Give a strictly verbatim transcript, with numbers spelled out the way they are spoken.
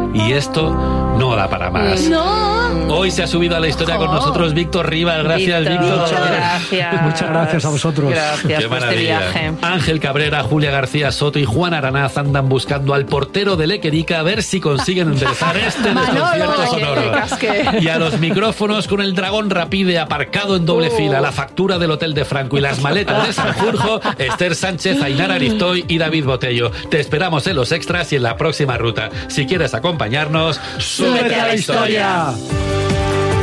Y esto no da para más. No. Hoy se ha subido a la historia Oh. con nosotros Víctor Rivas. Gracias, Víctor, Víctor. muchas gracias. Muchas gracias a vosotros. Gracias Qué por este maravilla. viaje. Ángel Cabrera, Julia García Soto y Juan Aranaz andan buscando al portero de Lequerica a ver si consiguen enderezar este desconcierto sonoro. Y a los micrófonos con el Dragón Rapide aparcado en doble Uh. fila, la factura del Hotel de Franco y las maletas de Sanjurjo, Esther Sánchez, Ainara Aristoy y David Botello. Te esperamos en los extras y en la próxima ruta. Si quieres acompañarnos, súbete a la historia.